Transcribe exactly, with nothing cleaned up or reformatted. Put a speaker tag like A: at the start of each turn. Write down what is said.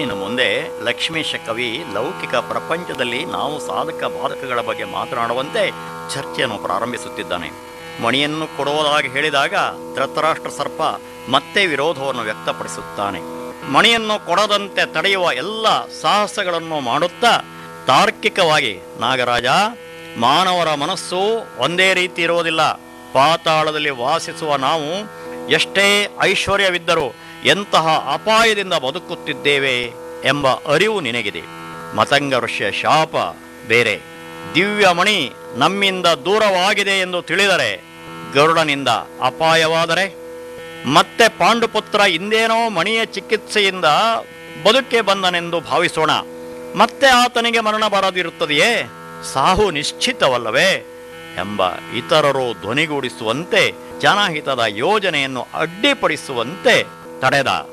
A: ಇನ್ನು ಮುಂದೆ ಲಕ್ಷ್ಮೀಶ ಕವಿ ಲೌಕಿಕ ಪ್ರಪಂಚದಲ್ಲಿ ನಾವು ಸಾಧಕ ಬಾಧಕಗಳ ಬಗ್ಗೆ ಮಾತನಾಡುವಂತೆ ಚರ್ಚೆಯನ್ನು ಪ್ರಾರಂಭಿಸುತ್ತಿದ್ದಾನೆ. ಮಣಿಯನ್ನು ಕೊಡುವುದಾಗಿ ಹೇಳಿದಾಗ ಧೃತರಾಷ್ಟ್ರ ಸರ್ಪ ಮತ್ತೆ ವಿರೋಧವನ್ನು ವ್ಯಕ್ತಪಡಿಸುತ್ತಾನೆ. ಮಣಿಯನ್ನು ಕೊಡದಂತೆ ತಡೆಯುವ ಎಲ್ಲ ಸಾಹಸಗಳನ್ನು ಮಾಡುತ್ತಾ ತಾರ್ಕಿಕವಾಗಿ, ನಾಗರಾಜ, ಮಾನವರ ಮನಸ್ಸು ಒಂದೇ ರೀತಿ ಇರುವುದಿಲ್ಲ. ಪಾತಾಳದಲ್ಲಿ ವಾಸಿಸುವ ನಾವು ಎಷ್ಟೇ ಐಶ್ವರ್ಯವಿದ್ದರೂ ಎಂತಹ ಅಪಾಯದಿಂದ ಬದುಕುತ್ತಿದ್ದೇವೆ ಎಂಬ ಅರಿವು ನಿನಗಿದೆ. ಮತಂಗ ಋಷಿಯ ಶಾಪ ಬೇರೆ. ದಿವ್ಯ ಮಣಿ ನಮ್ಮಿಂದ ದೂರವಾಗಿದೆ ಎಂದು ತಿಳಿದರೆ, ಗರುಡನಿಂದ ಅಪಾಯವಾದರೆ, ಮತ್ತೆ ಪಾಂಡುಪುತ್ರ ಇಂದೇನೋ ಮಣಿಯ ಚಿಕಿತ್ಸೆಯಿಂದ ಬದುಕೆ ಬಂದನೆಂದು ಭಾವಿಸೋಣ, ಮತ್ತೆ ಆತನಿಗೆ ಮರಣ ಬರದಿರುತ್ತದೆಯೇ? ಸಾವು ನಿಶ್ಚಿತವಲ್ಲವೇ ಎಂಬ ಇತರರು ಧ್ವನಿಗೂಡಿಸುವಂತೆ ಜನಹಿತದ ಯೋಜನೆಯನ್ನು ಅಡ್ಡಿಪಡಿಸುವಂತೆ ತಡೆದ.